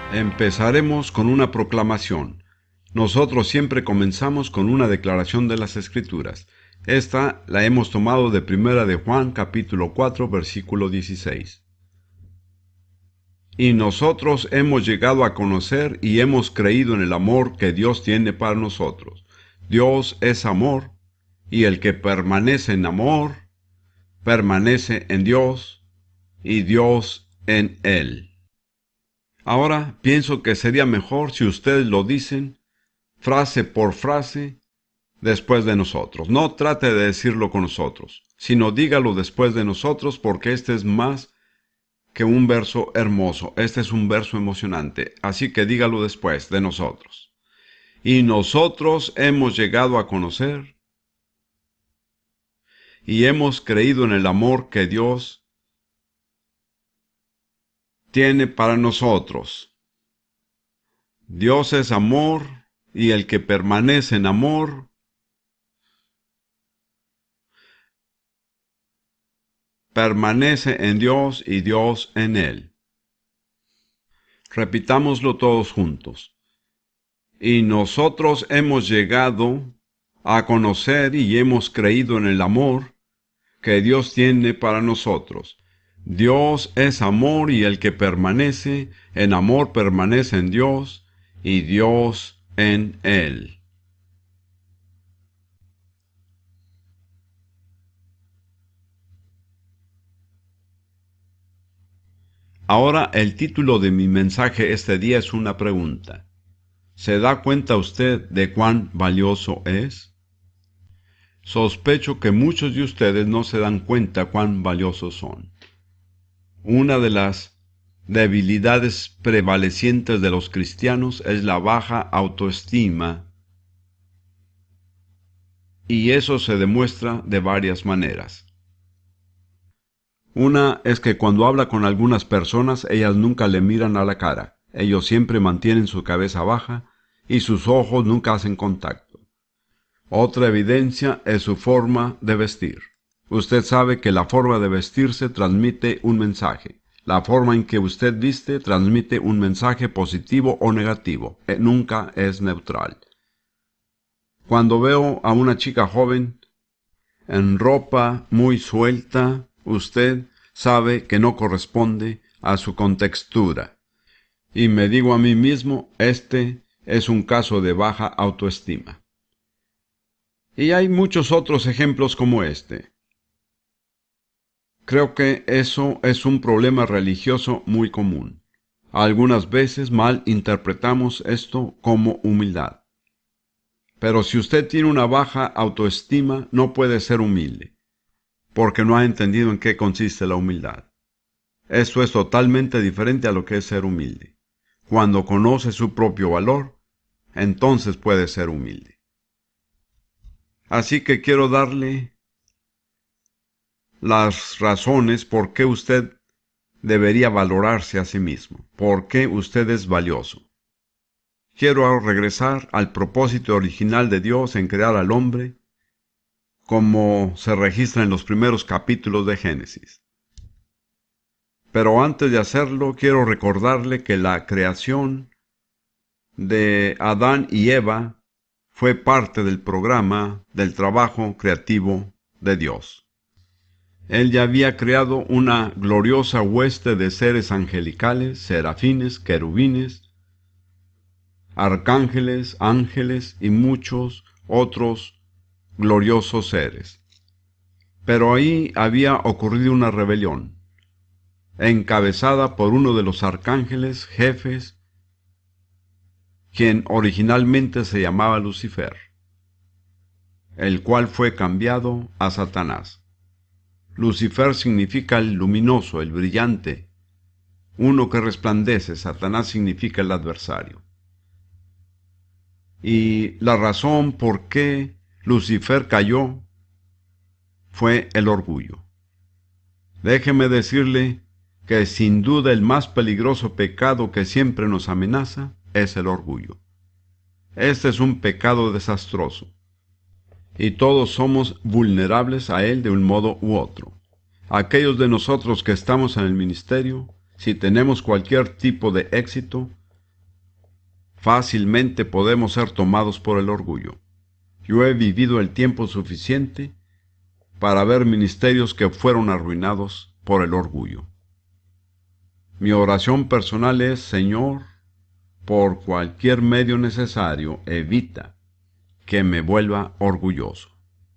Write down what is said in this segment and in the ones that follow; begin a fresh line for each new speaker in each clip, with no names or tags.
Empezaremos con una proclamación. Nosotros siempre comenzamos con una declaración de las Escrituras. Esta la hemos tomado de Primera de Juan, capítulo 4, versículo 16. Y nosotros hemos llegado a conocer y hemos creído en el amor que Dios tiene para nosotros. Dios es amor, y el que permanece en amor, permanece en Dios, y Dios en él. Ahora pienso que sería mejor si ustedes lo dicen frase por frase después de nosotros. No trate de decirlo con nosotros, sino dígalo después de nosotros, porque este es más que un verso hermoso. Este es un verso emocionante. Así que dígalo después de nosotros. Y nosotros hemos llegado a conocer y hemos creído en el amor que Dios tiene para nosotros. Dios es amor, y el que permanece en amor, permanece en Dios y Dios en él. Repitámoslo todos juntos. Y nosotros hemos llegado a conocer y hemos creído en el amor que Dios tiene para nosotros. Dios es amor, y el que permanece en amor permanece en Dios y Dios en él. Ahora el título de mi mensaje este día es una pregunta. ¿Se da cuenta usted de cuán valioso es? Sospecho que muchos de ustedes no se dan cuenta cuán valiosos son. Una de las debilidades prevalecientes de los cristianos es la baja autoestima, y eso se demuestra de varias maneras. Una es que cuando habla con algunas personas, ellas nunca le miran a la cara. Ellos siempre mantienen su cabeza baja y sus ojos nunca hacen contacto. Otra evidencia es su forma de vestir. Usted sabe que la forma de vestirse transmite un mensaje. La forma en que usted viste transmite un mensaje positivo o negativo. Nunca es neutral. Cuando veo a una chica joven en ropa muy suelta, usted sabe que no corresponde a su contextura. Y me digo a mí mismo, este es un caso de baja autoestima. Y hay muchos otros ejemplos como este. Creo que eso es un problema religioso muy común. Algunas veces mal interpretamos esto como humildad. Pero si usted tiene una baja autoestima, no puede ser humilde, porque no ha entendido en qué consiste la humildad. Esto es totalmente diferente a lo que es ser humilde. Cuando conoce su propio valor, entonces puede ser humilde. Así que quiero darle las razones por qué usted debería valorarse a sí mismo, por qué usted es valioso. Quiero regresar al propósito original de Dios en crear al hombre, como se registra en los primeros capítulos de Génesis. Pero antes de hacerlo, quiero recordarle que la creación de Adán y Eva fue parte del programa del trabajo creativo de Dios. Él ya había creado una gloriosa hueste de seres angelicales, serafines, querubines, arcángeles, ángeles y muchos otros gloriosos seres. Pero ahí había ocurrido una rebelión, encabezada por uno de los arcángeles jefes, quien originalmente se llamaba Lucifer, el cual fue cambiado a Satanás. Lucifer significa el luminoso, el brillante, uno que resplandece. Satanás significa el adversario. Y la razón por qué Lucifer cayó fue el orgullo. Déjeme decirle que sin duda el más peligroso pecado que siempre nos amenaza es el orgullo. Este es un pecado desastroso, y todos somos vulnerables a él de un modo u otro. Aquellos de nosotros que estamos en el ministerio, si tenemos cualquier tipo de éxito, Fácilmente podemos ser tomados por el orgullo. Yo he vivido el tiempo suficiente para ver ministerios que fueron arruinados por el orgullo. Mi oración personal es: Señor, por cualquier medio necesario, evita que me vuelva orgulloso.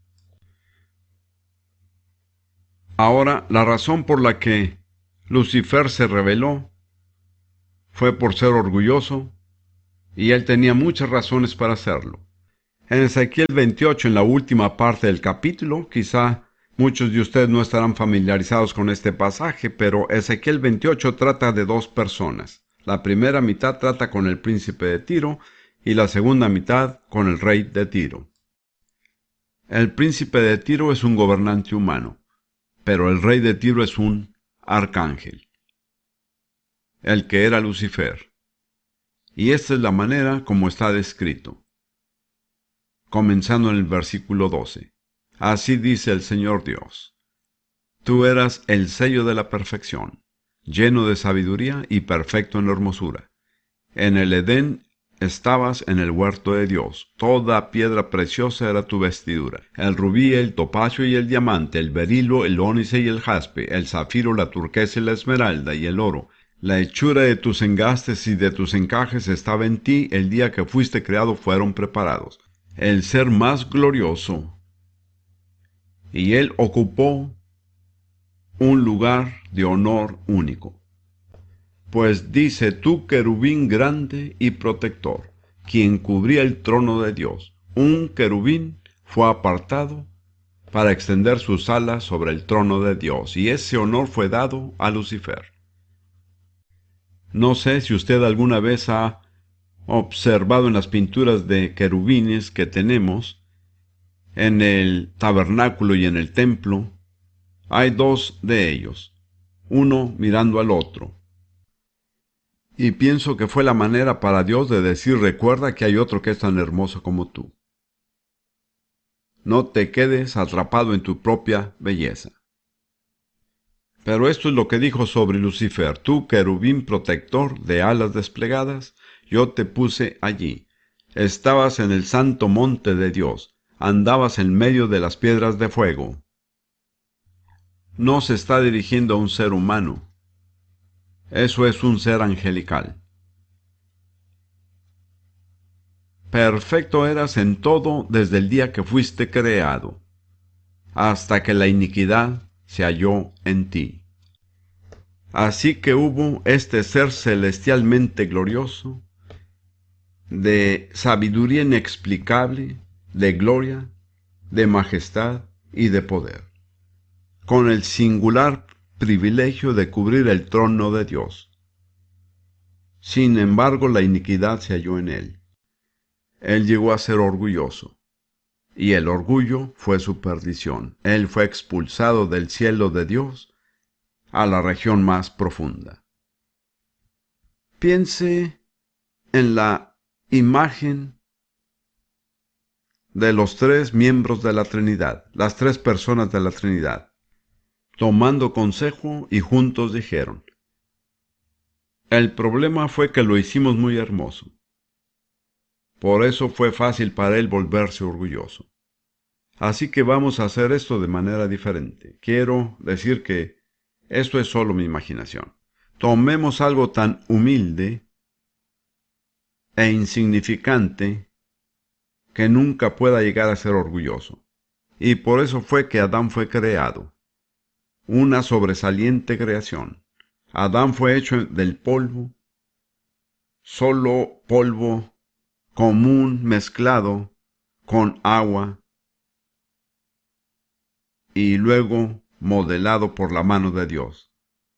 Ahora, la razón por la que Lucifer se rebeló fue por ser orgulloso, y él tenía muchas razones para hacerlo. En Ezequiel 28, en la última parte del capítulo, quizá muchos de ustedes no estarán familiarizados con este pasaje, pero Ezequiel 28 trata de dos personas. La primera mitad trata con el príncipe de Tiro y la segunda mitad con el rey de Tiro. El príncipe de Tiro es un gobernante humano, pero el rey de Tiro es un arcángel, el que era Lucifer. Y esta es la manera como está descrito, comenzando en el versículo 12. Así dice el Señor Dios: Tú eras el sello de la perfección, lleno de sabiduría y perfecto en hermosura. En el Edén estabas en el huerto de Dios. Toda piedra preciosa era tu vestidura: el rubí, el topacio y el diamante, el berilo, el ónice y el jaspe, el zafiro, la turquesa y la esmeralda y el oro. La hechura de tus engastes y de tus encajes estaba en ti. El día que fuiste creado fueron preparados. El ser más glorioso, y él ocupó un lugar de honor único. Pues dice: tú, querubín grande y protector, quien cubría el trono de Dios. Un querubín fue apartado para extender sus alas sobre el trono de Dios, y ese honor fue dado a Lucifer. No sé si usted alguna vez ha observado en las pinturas de querubines que tenemos en el tabernáculo y en el templo. Hay dos de ellos, uno mirando al otro. Y pienso que fue la manera para Dios de decir: recuerda que hay otro que es tan hermoso como tú. No te quedes atrapado en tu propia belleza. Pero esto es lo que dijo sobre Lucifer: tú, querubín protector de alas desplegadas, yo te puse allí. Estabas en el santo monte de Dios, andabas en medio de las piedras de fuego. No se está dirigiendo a un ser humano. Eso es un ser angelical. Perfecto eras en todo desde el día que fuiste creado, hasta que la iniquidad se halló en ti. Así que hubo este ser celestialmente glorioso, de sabiduría inexplicable, de gloria, de majestad y de poder, con el singular privilegio de cubrir el trono de Dios. Sin embargo, la iniquidad se halló en él. Él llegó a ser orgulloso, y el orgullo fue su perdición. Él fue expulsado del cielo de Dios a la región más profunda. Piense en la imagen de los tres miembros de la Trinidad, las tres personas de la Trinidad, tomando consejo y juntos dijeron: el problema fue que lo hicimos muy hermoso. Por eso fue fácil para él volverse orgulloso. Así que vamos a hacer esto de manera diferente. Quiero decir que esto es solo mi imaginación. Tomemos algo tan humilde e insignificante que nunca pueda llegar a ser orgulloso. Y por eso fue que Adán fue creado. Una sobresaliente creación. Adán fue hecho del polvo, solo polvo común mezclado con agua y luego modelado por la mano de Dios.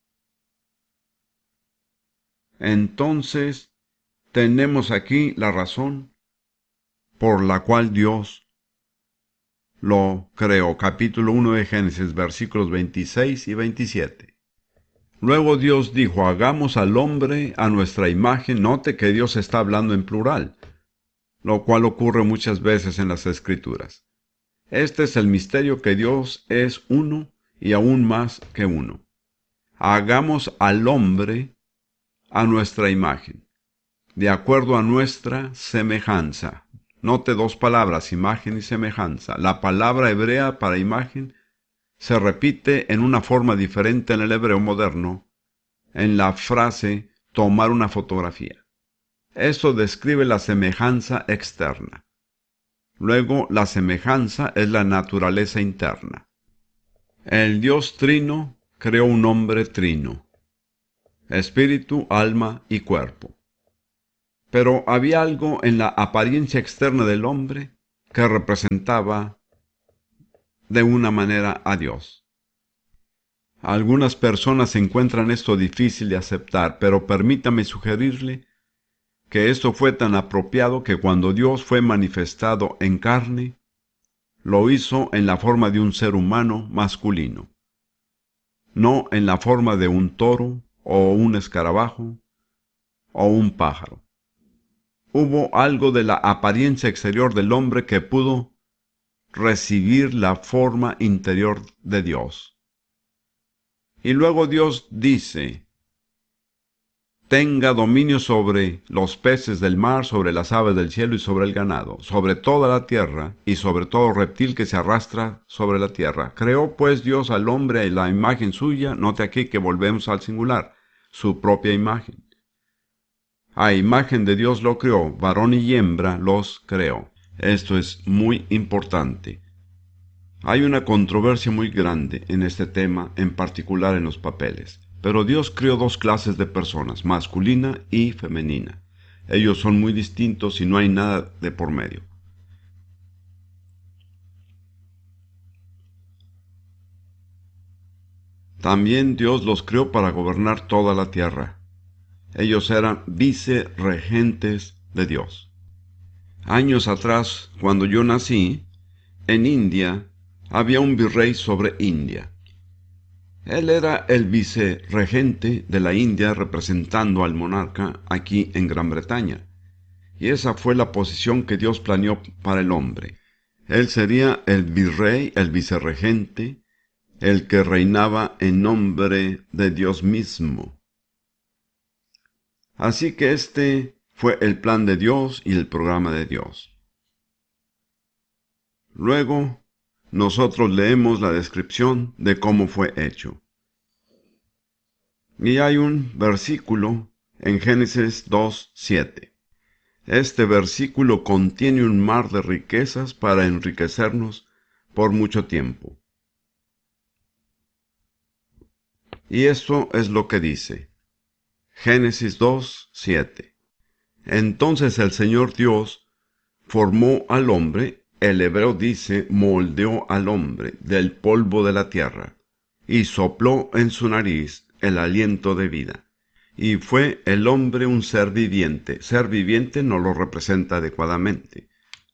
Entonces, tenemos aquí la razón por la cual Dios lo creó. Capítulo 1 de Génesis, versículos 26 y 27. Luego Dios dijo: hagamos al hombre a nuestra imagen. Note que Dios está hablando en plural, lo cual ocurre muchas veces en las Escrituras. Este es el misterio, que Dios es uno y aún más que uno. Hagamos al hombre a nuestra imagen. de acuerdo a nuestra semejanza. Note dos palabras, imagen y semejanza. La palabra hebrea para imagen se repite en una forma diferente en el hebreo moderno, en la frase tomar una fotografía. Esto describe la semejanza externa. Luego, la semejanza es la naturaleza interna. El Dios Trino creó un hombre trino: espíritu, alma y cuerpo. Pero había algo en la apariencia externa del hombre que representaba de una manera a Dios. Algunas personas encuentran esto difícil de aceptar, pero permítame sugerirle que esto fue tan apropiado que cuando Dios fue manifestado en carne, lo hizo en la forma de un ser humano masculino, no en la forma de un toro o un escarabajo o un pájaro. Hubo algo de la apariencia exterior del hombre que pudo recibir la forma interior de Dios. Y luego Dios dice: tenga dominio sobre los peces del mar, sobre las aves del cielo y sobre el ganado, sobre toda la tierra y sobre todo reptil que se arrastra sobre la tierra. Creó pues Dios al hombre en la imagen suya. Note aquí que volvemos al singular, su propia imagen. A imagen de Dios lo creó, varón y hembra los creó. Esto es muy importante. Hay una controversia muy grande en este tema, en particular en los papeles. Pero Dios creó dos clases de personas, masculina y femenina. Ellos son muy distintos y no hay nada de por medio. También Dios los creó para gobernar toda la tierra. Ellos eran vicerregentes de Dios. Años atrás, cuando yo nací, en India había un virrey sobre India. Él era el vicerregente de la India representando al monarca aquí en Gran Bretaña. Y esa fue la posición que Dios planeó para el hombre. Él sería el virrey, el vicerregente, el que reinaba en nombre de Dios mismo. Así que este fue el plan de Dios y el programa de Dios. Luego, nosotros leemos la descripción de cómo fue hecho. Y hay un versículo en Génesis 2:7. Este versículo contiene un mar de riquezas para enriquecernos por mucho tiempo. Y esto es lo que dice. Génesis 2:7. Entonces el Señor Dios formó al hombre, el hebreo dice, moldeó al hombre del polvo de la tierra, y sopló en su nariz el aliento de vida. Y fue el hombre un ser viviente. Ser viviente no lo representa adecuadamente.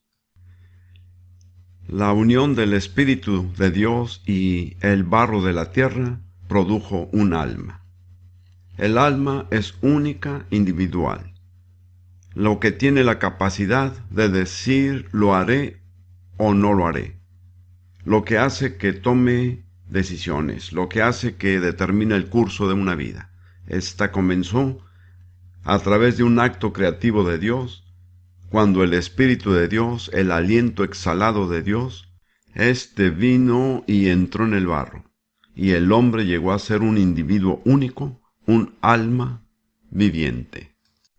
La unión del Espíritu de Dios y el barro de la tierra produjo un alma. El alma es única, individual. Lo que tiene la capacidad de decir lo haré o no lo haré. Lo que hace que tome decisiones, lo que hace que determine el curso de una vida. Esta comenzó a través de un acto creativo de Dios, cuando el Espíritu de Dios, el aliento exhalado de Dios, vino y entró en el barro, y el hombre llegó a ser un individuo único, un alma viviente.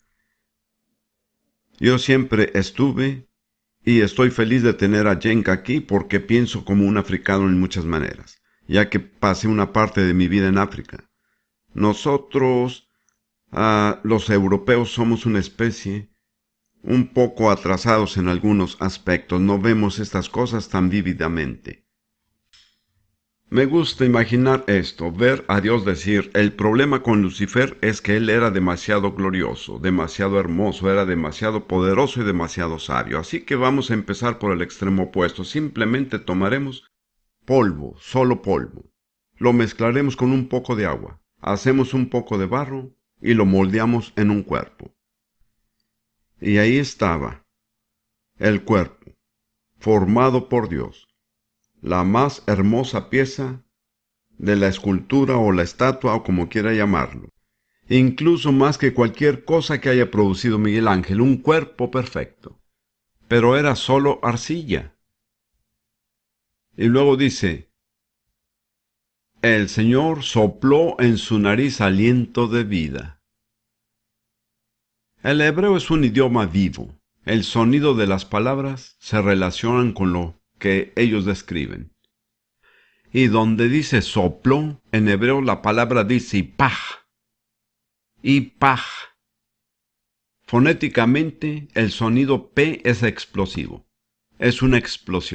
Yo siempre estuve y estoy feliz de tener a Jenka aquí porque pienso como un africano en muchas maneras, ya que pasé una parte de mi vida en África. Nosotros, los europeos, somos una especie un poco atrasados en algunos aspectos. No vemos estas cosas tan vívidamente. Me gusta imaginar esto, ver a Dios decir: el problema con Lucifer es que él era demasiado glorioso, demasiado hermoso, era demasiado poderoso y demasiado sabio. Así que vamos a empezar por el extremo opuesto. Simplemente tomaremos polvo, solo polvo. Lo mezclaremos con un poco de agua. Hacemos un poco de barro y lo moldeamos en un cuerpo. Y ahí estaba el cuerpo, formado por Dios, la más hermosa pieza de la escultura o la estatua o como quiera llamarlo. incluso más que cualquier cosa que haya producido Miguel Ángel, un cuerpo perfecto. Pero era solo arcilla. Y luego dice, el Señor sopló en su nariz aliento de vida. El hebreo es un idioma vivo. El sonido de las palabras se relacionan con lo que ellos describen. Y donde dice sopló, en hebreo la palabra dice ipaj. Ipaj. Fonéticamente, el sonido P es explosivo. Es una explosión.